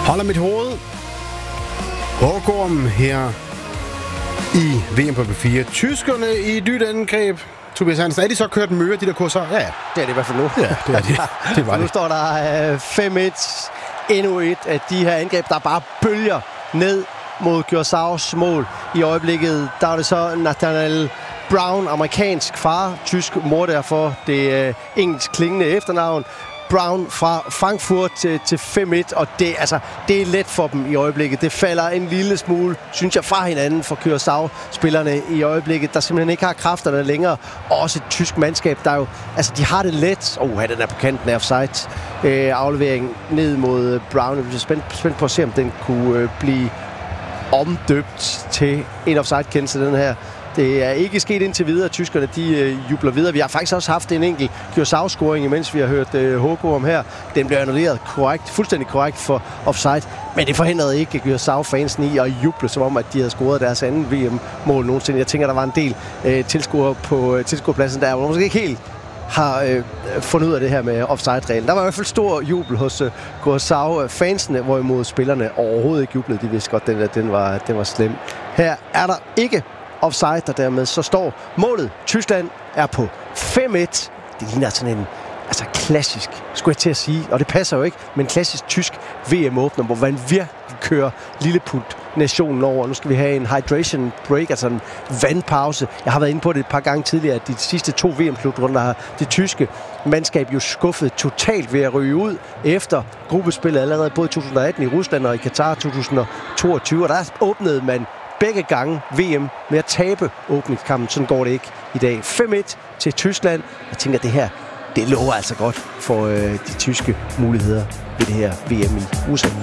Holder mit hoved. Hårgorm her i VM på B4. Tyskerne i et nyt angreb. Tobias Hansen, er de så kørt møre, de der kurser? Ja, det er det i hvert fald nu. Ja, det er det. Det var nu det. står der 5-1. Endnu et af de her angreb, der bare bølger ned mod Curaçaos mål. I øjeblikket, der er det så Nathaniel Brown, amerikansk far, tysk mor derfor det engelsk klingende efternavn. Brown fra Frankfurt til 5-1, og det er let for dem i øjeblikket. Det falder en lille smule, synes jeg, fra hinanden for Curaçao-spillerne i øjeblikket, der simpelthen ikke har kræfterne længere. Og også et tysk mandskab, der jo, de har det let. Den er på kanten af offside. Aflevering ned mod Brown. Jeg er spændt på at se, om den kunne blive omdøbt til en offside-kendelse, den her. Det er ikke sket indtil videre. Tyskerne, de jubler videre. Vi har faktisk også haft en enkelt Curaçao-scoring, imens vi har hørt Hågorm her. Den blev annulleret fuldstændig korrekt for offside. Men det forhindrede ikke Curaçao-fansen i at juble, som om, at de havde scoret deres anden VM-mål nogensinde. Jeg tænker, der var en del tilskuere på tilskuerpladsen, der måske ikke helt har fundet ud af det her med offside-reglen. Der var i hvert fald stor jubel hos Curaçao-fansene, hvorimod spillerne overhovedet ikke jublede. De vidste godt, at den var slem. Her er der ikke offside, og dermed så står målet. Tyskland er på 5-1. Det ligner sådan en klassisk, skulle jeg til at sige, og det passer jo ikke, men klassisk tysk VM-åbner, hvor man virkelig kører lilleput-nationen over. Nu skal vi have en hydration break, altså en vandpause. Jeg har været inde på det et par gange tidligere, at de sidste 2 VM-slutrunder har det tyske mandskab jo skuffet totalt ved at ryge ud efter gruppespillet allerede både i 2018 i Rusland og i Katar 2022, og der åbnede man begge gange VM med at tabe åbningskampen. Sådan går det ikke i dag. 5-1 til Tyskland. Jeg tænker, at det her, det lover altså godt for de tyske muligheder i det her VM i USA.